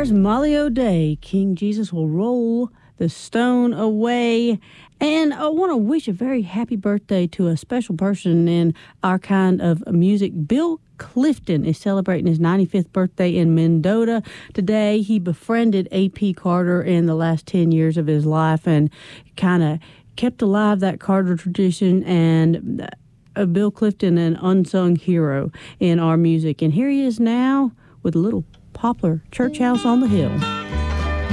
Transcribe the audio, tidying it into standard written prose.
There's Molly O'Day. King Jesus will roll the stone away. And I want to wish a very happy birthday to a special person in our kind of music. Bill Clifton is celebrating his 95th birthday in Mendota today. He befriended A.P. Carter in the last 10 years of his life and kind of kept alive that Carter tradition, and Bill Clifton, an unsung hero in our music. And here he is now with a little Poplar Church House on the Hill.